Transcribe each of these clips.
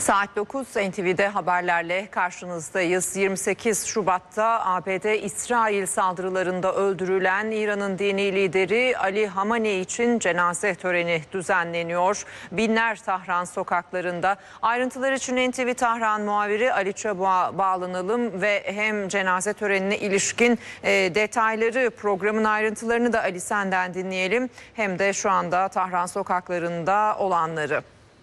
Saat 9 NTV'de haberlerle karşınızdayız. 28 Şubat'ta ABD-İsrail saldırılarında öldürülen İran'ın dini lideri Ali Hamaney için cenaze töreni düzenleniyor. Binler Tahran sokaklarında. Ayrıntılar için NTV Tahran muhabiri Ali Çabuk'a bağlanalım ve hem cenaze törenine ilişkin detayları, programın ayrıntılarını da Ali senden dinleyelim. Hem de şu anda Tahran sokaklarında olanları.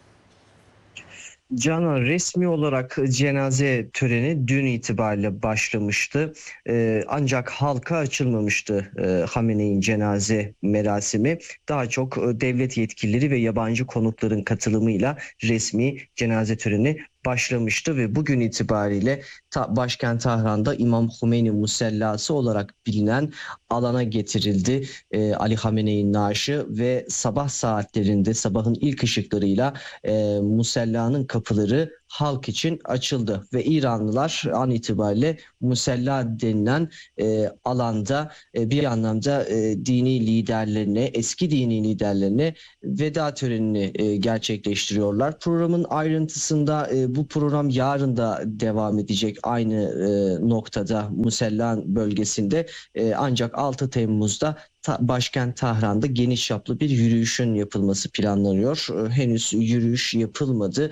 Canan, resmi olarak cenaze töreni dün itibariyle başlamıştı. Ancak halka açılmamıştı Hamene'in cenaze merasimi. Daha çok devlet yetkilileri ve yabancı konukların katılımıyla resmi cenaze töreni başlamıştı ve bugün itibariyle başkent Tahran'da İmam Hümeyni Musellası olarak bilinen alana getirildi Ali Hamene'nin naaşı ve sabah saatlerinde, sabahın ilk ışıklarıyla musellanın kapıları halk için açıldı ve İranlılar an itibariyle musella denilen alanda bir anlamda dini liderlerine, eski dini liderlerine veda törenini gerçekleştiriyorlar. Programın ayrıntısında bu program yarın da devam edecek aynı noktada, Musella bölgesinde, ancak 6 Temmuz'da başkent Tahran'da geniş çaplı bir yürüyüşün yapılması planlanıyor. Henüz yürüyüş yapılmadı.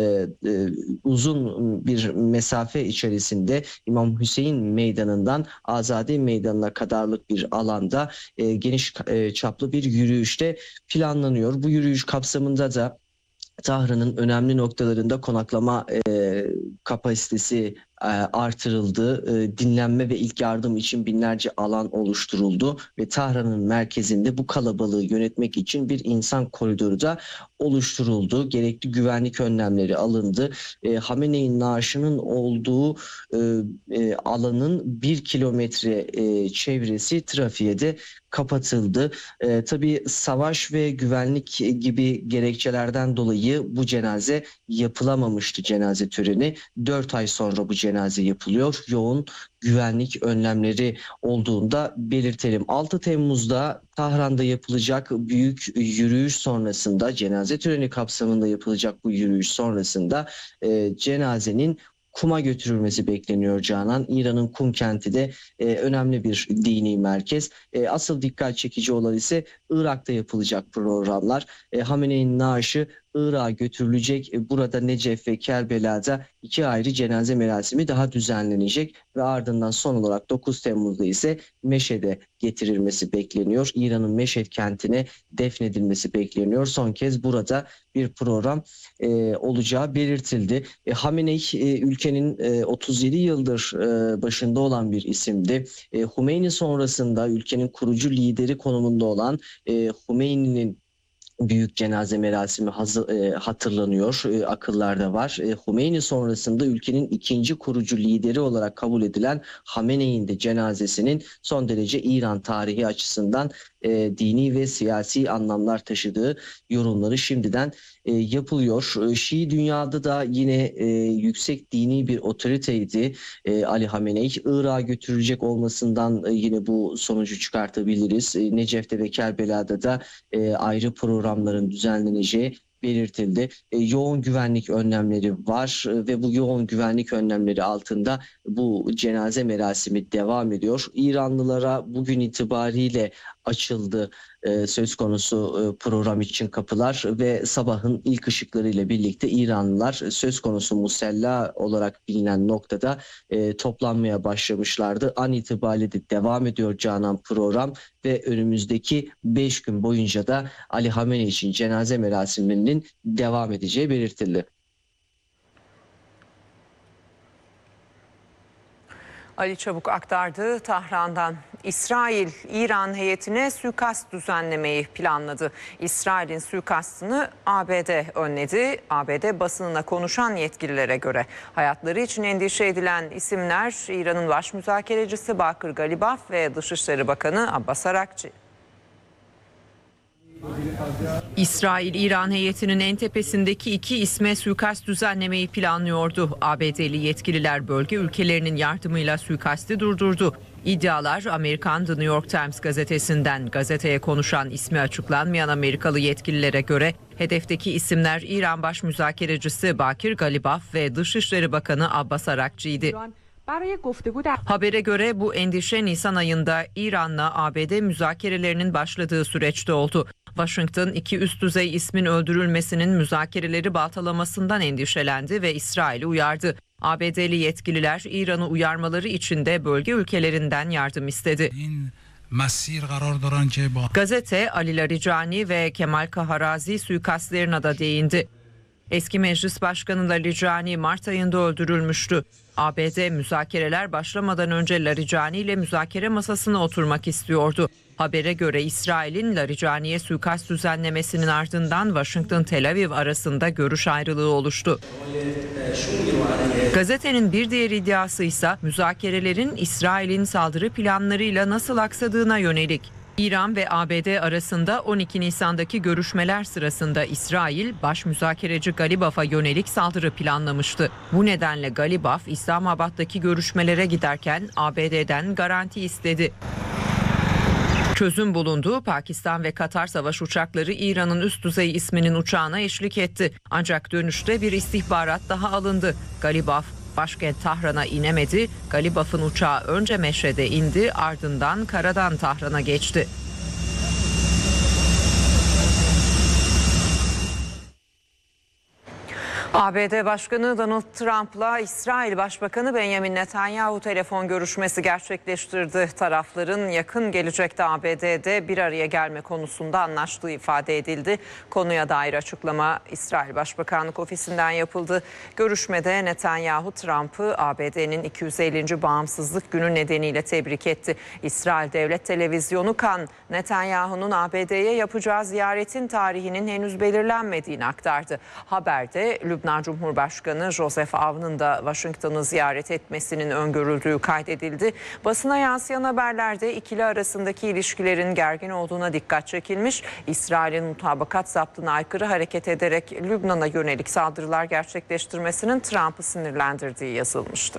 Uzun bir mesafe içerisinde İmam Hüseyin Meydanı'ndan Azadi Meydanı'na kadarlık bir alanda geniş çaplı bir yürüyüşte planlanıyor. Bu yürüyüş kapsamında da Tahran'ın önemli noktalarında konaklama kapasitesi artırıldı. Dinlenme ve ilk yardım için binlerce alan oluşturuldu ve Tahran'ın merkezinde bu kalabalığı yönetmek için bir insan koridoru da oluşturuldu. Gerekli güvenlik önlemleri alındı. Hamene'nin naaşının olduğu alanın 1 kilometre çevresi trafiğe de kapatıldı. Tabii savaş ve güvenlik gibi gerekçelerden dolayı bu cenaze yapılamamıştı, cenaze töreni. 4 ay sonra bu cenaze yapılıyor. Yoğun güvenlik önlemleri olduğunda belirtelim. 6 Temmuz'da Tahran'da yapılacak büyük yürüyüş sonrasında, cenaze töreni kapsamında yapılacak bu yürüyüş sonrasında cenazenin Kum'a götürülmesi bekleniyor Canan. İran'ın Kum kenti de önemli bir dini merkez. Asıl dikkat çekici olan ise Irak'ta yapılacak programlar. Hamene'nin naaşı Irak'a götürülecek. Burada Necef ve Kerbela'da 2 ayrı cenaze merasimi daha düzenlenecek ve ardından son olarak 9 Temmuz'da ise Meşhed'e getirilmesi bekleniyor. İran'ın Meşhed kentine defnedilmesi bekleniyor. Son kez burada bir program olacağı belirtildi. Hamenei ülkenin 37 yıldır başında olan bir isimdi. Hümeyni sonrasında ülkenin kurucu lideri konumunda olan Hümeyni'nin büyük cenaze merasimi hatırlanıyor, akıllarda var. Hümeyni sonrasında ülkenin ikinci kurucu lideri olarak kabul edilen Hamene'nin de cenazesinin son derece İran tarihi açısından dini ve siyasi anlamlar taşıdığı yorumları şimdiden yapılıyor. Şii dünyada da yine yüksek dini bir otoriteydi Ali Hamenei. Irak'a götürülecek olmasından yine bu sonucu çıkartabiliriz. Necef'te ve Kerbela'da da ayrı programların düzenleneceği belirtildi. Yoğun güvenlik önlemleri var ve bu yoğun güvenlik önlemleri altında bu cenaze merasimi devam ediyor. İranlılara bugün itibariyle açıldı söz konusu program için kapılar ve sabahın ilk ışıklarıyla birlikte İranlılar söz konusu musella olarak bilinen noktada toplanmaya başlamışlardı. An itibariyle de devam ediyor Canan program ve önümüzdeki 5 gün boyunca da Ali Hamenei için cenaze merasiminin devam edeceği belirtildi. Ali Çabuk aktardı Tahran'dan. İsrail, İran heyetine suikast düzenlemeyi planladı. İsrail'in suikastını ABD önledi. ABD basınına konuşan yetkililere göre hayatları için endişe edilen isimler İran'ın baş müzakerecisi Bakır Galibaf ve Dışişleri Bakanı Abbas Arakçı. İsrail-İran heyetinin en tepesindeki 2 isme suikast düzenlemeyi planlıyordu. ABD'li yetkililer bölge ülkelerinin yardımıyla suikasti durdurdu. İddialar Amerikan The New York Times gazetesinden. Gazeteye konuşan ismi açıklanmayan Amerikalı yetkililere göre hedefteki isimler İran baş müzakerecisi Bakir Galibaf ve Dışişleri Bakanı Abbas Arakçı'ydı. Habere göre bu endişe Nisan ayında İran'la ABD müzakerelerinin başladığı süreçte oldu. Washington iki üst düzey ismin öldürülmesinin müzakereleri baltalamasından endişelendi ve İsrail'i uyardı. ABD'li yetkililer İran'ı uyarmaları için de bölge ülkelerinden yardım istedi. Gazete Ali Larijani ve Kemal Kaharazi suikastlerine de değindi. Eski Meclis Başkanı Larijani Mart ayında öldürülmüştü. ABD müzakereler başlamadan önce Larijani ile müzakere masasına oturmak istiyordu. Habere göre İsrail'in Larijani'ye suikast düzenlemesinin ardından Washington-Tel Aviv arasında görüş ayrılığı oluştu. Gazetenin bir diğer iddiası ise müzakerelerin İsrail'in saldırı planlarıyla nasıl aksadığına yönelik. İran ve ABD arasında 12 Nisan'daki görüşmeler sırasında İsrail, baş müzakereci Galibaf'a yönelik saldırı planlamıştı. Bu nedenle Galibaf, İslamabad'daki görüşmelere giderken ABD'den garanti istedi. Çözüm bulundu. Pakistan ve Katar savaş uçakları İran'ın üst düzey isminin uçağına eşlik etti. Ancak dönüşte bir istihbarat daha alındı. Galibaf başkent Tahran'a inemedi. Galibaf'ın uçağı önce Meşhed'e indi, ardından karadan Tahran'a geçti. ABD Başkanı Donald Trump'la İsrail Başbakanı Benjamin Netanyahu telefon görüşmesi gerçekleştirdi. Tarafların yakın gelecekte ABD'de bir araya gelme konusunda anlaştığı ifade edildi. Konuya dair açıklama İsrail Başbakanlık Ofisi'nden yapıldı. Görüşmede Netanyahu Trump'ı ABD'nin 250. bağımsızlık günü nedeniyle tebrik etti. İsrail Devlet Televizyonu Kan, Netanyahu'nun ABD'ye yapacağı ziyaretin tarihinin henüz belirlenmediğini aktardı. Haberde Lübnan Cumhurbaşkanı Joseph Aoun'un da Washington'u ziyaret etmesinin öngörüldüğü kaydedildi. Basına yansıyan haberlerde ikili arasındaki ilişkilerin gergin olduğuna dikkat çekilmiş. İsrail'in mutabakat zaptına aykırı hareket ederek Lübnan'a yönelik saldırılar gerçekleştirmesinin Trump'ı sinirlendirdiği yazılmıştı.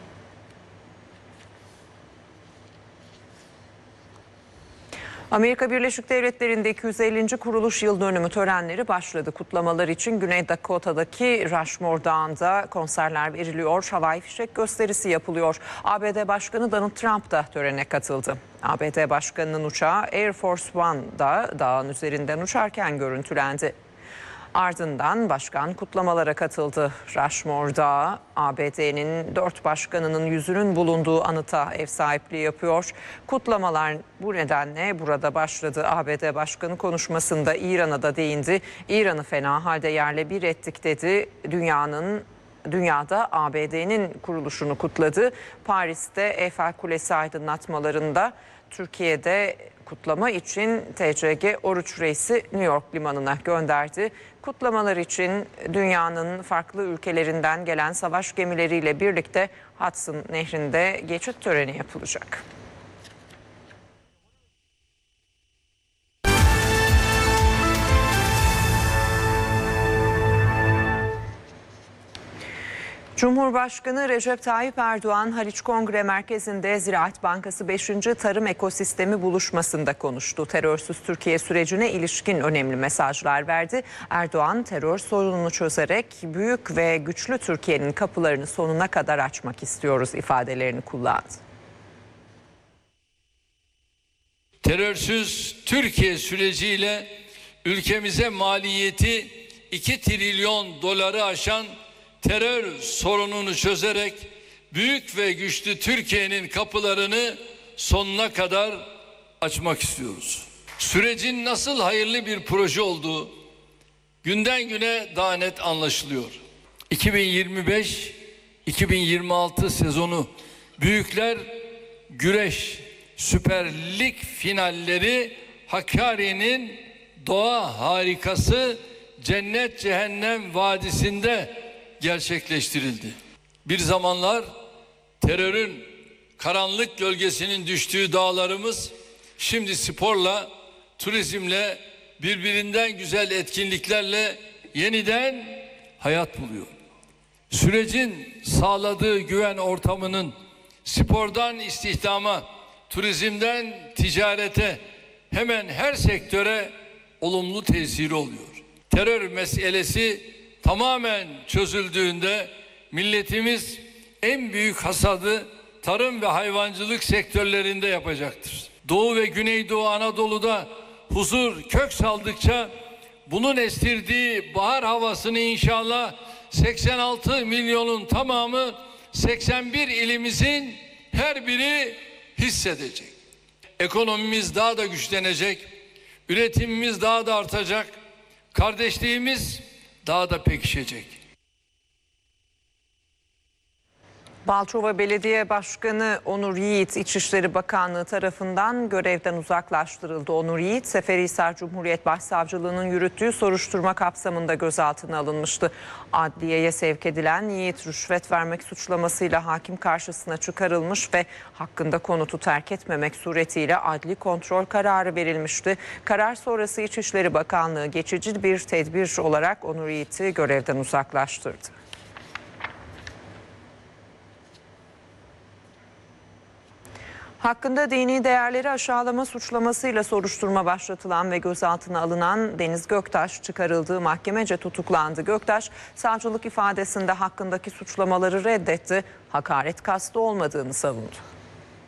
Amerika Birleşik Devletleri'nde 250. kuruluş yıl dönümü törenleri başladı. Kutlamalar için Güney Dakota'daki Rushmore Dağı'nda konserler veriliyor, havai fişek gösterisi yapılıyor. ABD Başkanı Donald Trump da törene katıldı. ABD Başkanı'nın uçağı Air Force One'da dağın üzerinden uçarken görüntülendi. Ardından başkan kutlamalara katıldı. Rushmore Dağı, ABD'nin 4 başkanının yüzünün bulunduğu anıta ev sahipliği yapıyor. Kutlamalar bu nedenle burada başladı. ABD Başkanı konuşmasında İran'a da değindi. İran'ı fena halde yerle bir ettik dedi. Dünyada ABD'nin kuruluşunu kutladı. Paris'te Eiffel Kulesi aydınlatmalarında, Türkiye'de kutlama için TCG Oruç Reis'i New York limanına gönderdi. Kutlamalar için dünyanın farklı ülkelerinden gelen savaş gemileriyle birlikte Hudson Nehri'nde geçit töreni yapılacak. Cumhurbaşkanı Recep Tayyip Erdoğan, Haliç Kongre Merkezi'nde Ziraat Bankası 5. Tarım Ekosistemi buluşmasında konuştu. Terörsüz Türkiye sürecine ilişkin önemli mesajlar verdi. Erdoğan, terör sorununu çözerek büyük ve güçlü Türkiye'nin kapılarını sonuna kadar açmak istiyoruz ifadelerini kullandı. Terörsüz Türkiye süreciyle ülkemize maliyeti 2 trilyon doları aşan terör sorununu çözerek büyük ve güçlü Türkiye'nin kapılarını sonuna kadar açmak istiyoruz. Sürecin nasıl hayırlı bir proje olduğu günden güne daha net anlaşılıyor. 2025-2026 sezonu Büyükler Güreş Süper Lig finalleri Hakkari'nin doğa harikası Cennet Cehennem Vadisi'nde gerçekleştirildi. Bir zamanlar terörün karanlık gölgesinin düştüğü dağlarımız şimdi sporla, turizmle, birbirinden güzel etkinliklerle yeniden hayat buluyor. Sürecin sağladığı güven ortamının spordan istihdama, turizmden ticarete, hemen her sektöre olumlu tesiri oluyor. Terör meselesi tamamen çözüldüğünde milletimiz en büyük hasadı tarım ve hayvancılık sektörlerinde yapacaktır. Doğu ve Güneydoğu Anadolu'da huzur kök saldıkça bunun estirdiği bahar havasını inşallah 86 milyonun tamamı 81 ilimizin her biri hissedecek. Ekonomimiz daha da güçlenecek, üretimimiz daha da artacak, kardeşliğimiz daha da pekişecek. Balçova Belediye Başkanı Onur Yiğit, İçişleri Bakanlığı tarafından görevden uzaklaştırıldı. Onur Yiğit, Seferihisar Cumhuriyet Başsavcılığı'nın yürüttüğü soruşturma kapsamında gözaltına alınmıştı. Adliyeye sevk edilen Yiğit, rüşvet vermek suçlamasıyla hakim karşısına çıkarılmış ve hakkında konutu terk etmemek suretiyle adli kontrol kararı verilmişti. Karar sonrası İçişleri Bakanlığı geçici bir tedbir olarak Onur Yiğit'i görevden uzaklaştırdı. Hakkında dini değerleri aşağılama suçlamasıyla soruşturma başlatılan ve gözaltına alınan Deniz Göktaş çıkarıldığı mahkemece tutuklandı. Göktaş, savcılık ifadesinde hakkındaki suçlamaları reddetti, hakaret kastı olmadığını savundu.